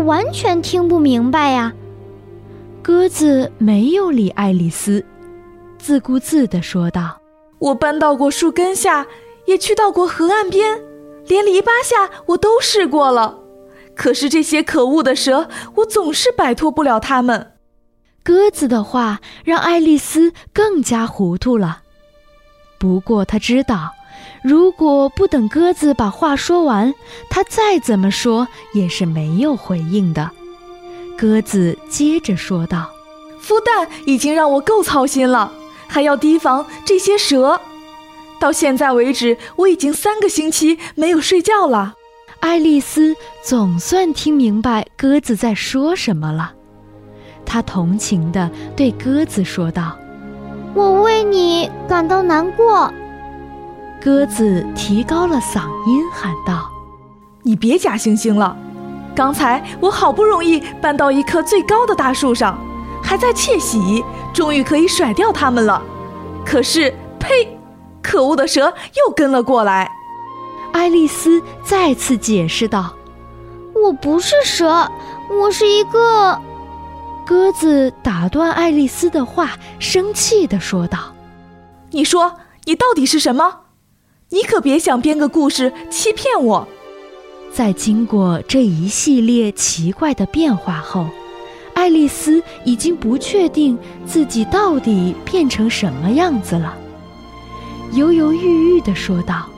完全听不明白呀。 鸽子没有理爱丽丝，自顾自地说道： 我搬到过树根下，也去到过河岸边，连篱笆下我都试过了。可是这些可恶的蛇，我总是摆脱不了它们。 鸽子的话让爱丽丝更加糊涂了。不过她知道，如果不等鸽子把话说完，她再怎么说也是没有回应的。鸽子接着说道： 孵蛋已经让我够操心了，还要提防这些蛇。到现在为止，我已经3个星期没有睡觉了。 爱丽丝总算听明白鸽子在说什么了。她同情地对鸽子说道： 我为你感到难过。 鸽子提高了嗓音喊道： 你别假惺惺了，刚才我好不容易搬到一棵最高的大树上，还在窃喜，终于可以甩掉它们了。可是，呸！可恶的蛇又跟了过来。 爱丽丝再次解释道： 我不是蛇，我是一个…… 鸽子打断爱丽丝的话，生气地说道： 你说，你到底是什么？你可别想编个故事欺骗我。 在经过这一系列奇怪的变化后，爱丽丝已经不确定自己到底变成什么样子了，犹犹豫豫地说道：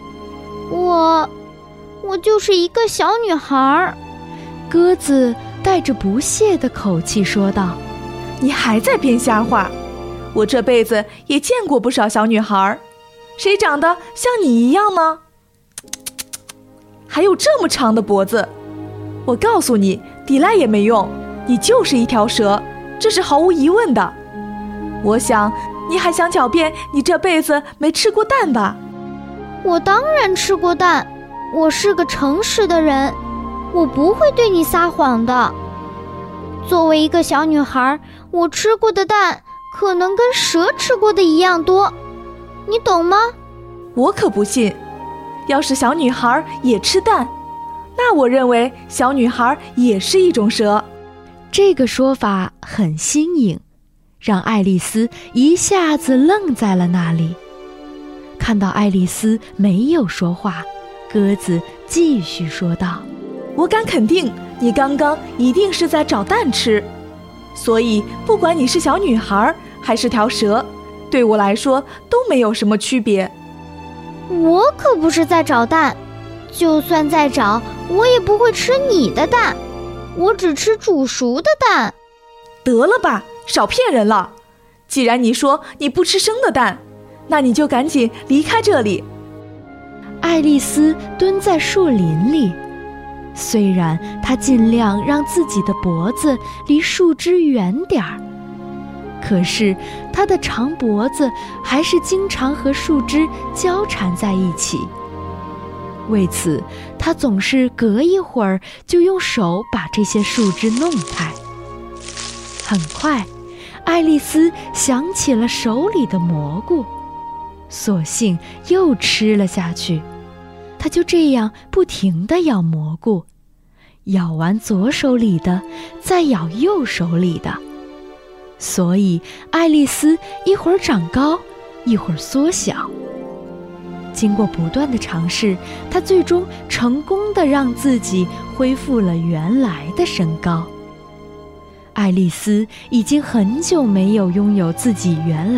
我就是一个小女孩。 鸽子带着不屑的口气说道： 你还在编瞎话，我这辈子也见过不少小女孩，谁长得像你一样呢？还有这么长的脖子，我告诉你，抵赖也没用，你就是一条蛇，这是毫无疑问的。我想你还想狡辩你这辈子没吃过蛋吧？ 我当然吃过蛋，我是个诚实的人，我不会对你撒谎的。作为一个小女孩，我吃过的蛋可能跟蛇吃过的一样多，你懂吗？ 我可不信，要是小女孩也吃蛋，那我认为小女孩也是一种蛇。 这个说法很新颖，让爱丽丝一下子愣在了那里。看到爱丽丝没有说话，鸽子继续说道： 我敢肯定，你刚刚一定是在找蛋吃，所以不管你是小女孩还是条蛇，对我来说都没有什么区别。 我可不是在找蛋，就算在找，我也不会吃你的蛋，我只吃煮熟的蛋。 得了吧，少骗人了。既然你说你不吃生的蛋，那你就赶紧离开这里。 爱丽丝蹲在树林里，虽然她尽量让自己的脖子离树枝远点儿，可是她的长脖子还是经常和树枝交缠在一起。为此，她总是隔一会儿就用手把这些树枝弄开。很快，爱丽丝想起了手里的蘑菇，索性又吃了下去。她就这样不停地咬蘑菇，咬完左手里的，再咬右手里的。所以爱丽丝一会儿长高，一会儿缩小。经过不断的尝试，她最终成功地让自己恢复了原来的身高。爱丽丝已经很久没有拥有自己原来